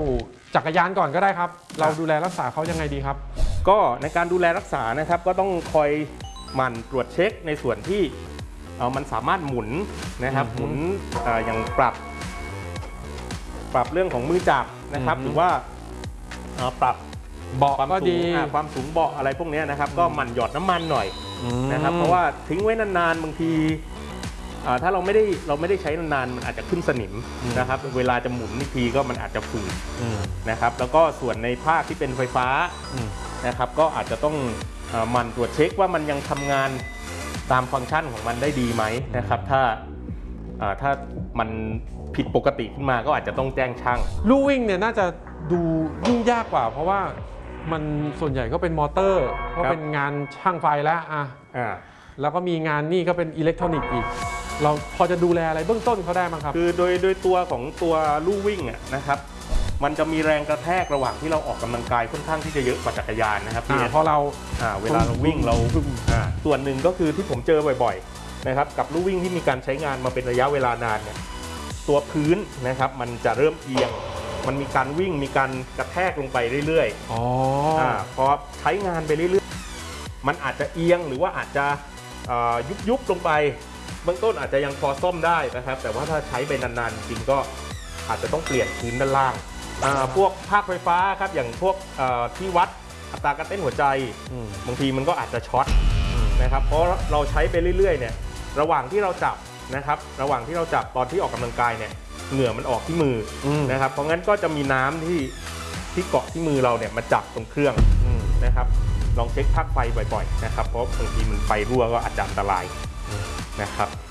จักรยานก่อนก็ได้ครับเราดูแลรักษาเขายังไงดีครับก็ในการดูแลรักษานะครับก็ต้องคอยหมั่นตรวจเช็คในส่วนที่มันสามารถหมุนนะครับหมุนอย่างปรับเรื่องของมือจับนะครับหรือว่าปรับเบาะก็ดีความสูงเบาะอะไรพวกนี้นะครับก็หมั่นหยอดน้ำมันหน่อยนะครับเพราะว่าทิ้งไว้นานๆบางทีถ้าเราไม่ได้ใช้นานๆมันอาจจะขึ้นสนิมนะครับเวลาจะหมุนทีก็มันอาจจะฝืดนะครับแล้วก็ส่วนในภาคที่เป็นไฟฟ้านะครับก็อาจจะต้องหมั่นตรวจเช็คว่ามันยังทำงานตามฟังก์ชันของมันได้ดีไหมนะครับถ้ามันผิดปกติขึ้นมาก็อาจจะต้องแจ้งช่างลู่วิ่งเนี่ยน่าจะดูยุ่งยากกว่าเพราะว่ามันส่วนใหญ่ก็เป็นมอเตอร์ก็เป็นงานช่างไฟแล้วแล้วก็มีงานนี่ก็เป็นอิเล็กทรอนิกส์อีกเราพอจะดูแลอะไรเบื้องต้นเขาได้มั้งครับคือโดยตัวของตัวลู่วิ่งนะครับมันจะมีแรงกระแทกระหว่างที่เราออกกำลังกายค่อนข้างที่จะเยอะกว่าจักรยานนะครับเพราะเราเวลาเราวิ่งเราส่วนหนึ่งก็คือที่ผมเจอบ่อยๆนะครับกับลู่วิ่งที่มีการใช้งานมาเป็นระยะเวลานานเนี่ยตัวพื้นนะครับมันจะเริ่มเอียงมันมีการวิ่งมีการกระแทกลงไปเรื่อยๆพอใช้งานไปเรื่อยๆมันอาจจะเอียงหรือว่าอาจจะยุบลงไปเบื้องต้นอาจจะยังพอซ่อมได้นะครับแต่ว่าถ้าใช้ไปนานๆจริงก็อาจจะต้องเปลี่ยนพื้นด้านล่างพวกภาคไฟฟ้าครับอย่างพวกที่วัดอัตราการเต้นหัวใจบางทีมันก็อาจจะช็อตนะครับเพราะเราใช้ไปเรื่อยๆเนี่ยระหว่างที่เราจับนะครับระหว่างที่เราจับตอนที่ออกกำลังกายเนี่ยเหงื่อมันออกที่มือนะครับเพราะงั้นก็จะมีน้ำที่เกาะที่มือเราเนี่ยมาจับตรงเครื่องนะครับลองเช็คภาคไฟบ่อยๆนะครับเพราะบางทีมันไฟรั่วก็อาจจะอันตรายนะครับ